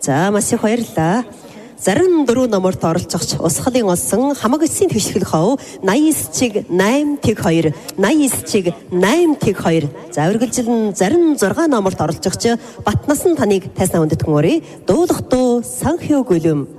За маш их баярлалаа. Зарим 4 номерт оролцогч Усхалын олсон хамаг эсийн твшгэл хов 89 чиг 8 тэг 2 89 чиг 8 тэг 2 за үргэлжлэн зарим 6 номерт оролцогч Батнасан таныг тайсан хүндэтгэн өрөө дуулах дуу санхүү гүлэм